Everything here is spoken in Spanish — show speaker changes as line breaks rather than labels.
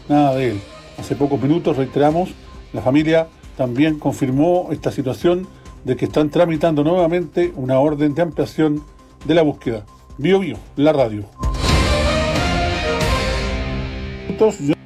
nada de él. Hace pocos minutos, reiteramos, la familia también confirmó esta situación de que están tramitando nuevamente una orden de ampliación de la búsqueda. Bio, la radio.